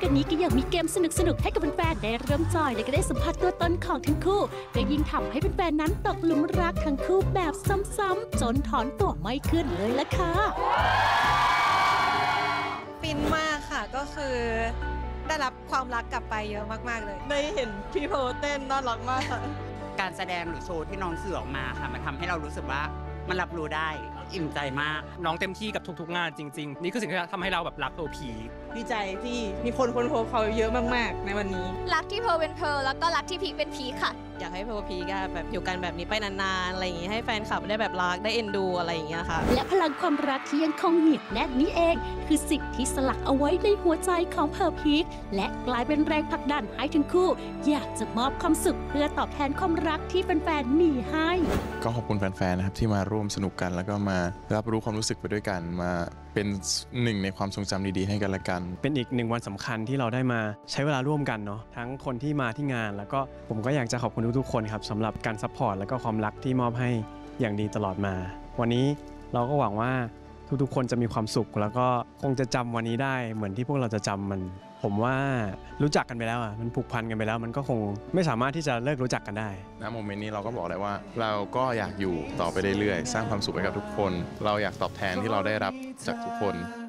จากนี้ก็ยังมีเกมสนุกๆให้กับแฟนๆได้เริ่มจอยและก็ได้สัมผัสตัวตนของทั้งคู่ก็ยิ่งทำให้แฟนๆนั้นตกหลุมรักทั้งคู่แบบซ้ำๆจนถอนตัวไม่ขึ้นเลยล่ะค่ะฟินมากค่ะก็คือได้รับความรักกลับไปเยอะมากๆเลยได้เห็นพี่โพเต้นน่ารักมากค่ะการแสดงหรือโชว์ที่น้องสื่อออกมาค่ะมันทำให้เรารู้สึกว่ามันรับรู้ได้อิ่มใจมากน้องเต็มที่กับทุกๆงานจริงๆนี่คือสิ่งที่ทำให้เราแบบรักโพผีดีใจที่มีคนค้นพบเขาเยอะมากๆในวันนี้รักที่เพร์ลเป็นเพร์ลแล้วก็รักที่พีคเป็นพีคค่ะอยากให้เพร์ลพีคแบบอยู่กันแบบนี้ไปนานๆอะไรอย่างงี้ให้แฟนคลับได้แบบรักได้เอ็นดูอะไรอย่างเงี้ยค่ะและพลังความรักที่ยังคงเหนียวแน่นนี้เองคือสิ่งที่สลักเอาไว้ในหัวใจของเพร์ลพีคและกลายเป็นแรงผลักดันให้ทั้งคู่อยากจะมอบความสุขเพื่อตอบแทนความรักที่แฟนๆมีให้ก็ขอบคุณแฟนๆนะครับที่มาร่วมสนุกกันแล้วก็มารับรู้ความรู้สึกไปด้วยกันมาเป็นหนึ่งในความทรงจำดีๆให้กันและกันเป็นอีกหนึ่งวันสำคัญที่เราได้มาใช้เวลาร่วมกันเนาะทั้งคนที่มาที่งานแล้วก็ผมก็อยากจะขอบคุณทุกๆคนครับสำหรับการซัพพอร์ตแล้วก็ความรักที่มอบให้อย่างดีตลอดมาวันนี้เราก็หวังว่าทุกๆคนจะมีความสุขแล้วก็คงจะจำวันนี้ได้เหมือนที่พวกเราจะจำมันผมว่ารู้จักกันไปแล้วมันผูกพันกันไปแล้วมันก็คงไม่สามารถที่จะเลิกรู้จักกันได้ณโมเมนต์นี้เราก็บอกเลยว่าเราก็อยากอยู่ต่อไปเรื่อยๆสร้างความสุขให้กับทุกคนเราอยากตอบแทนที่เราได้รับจากทุกคน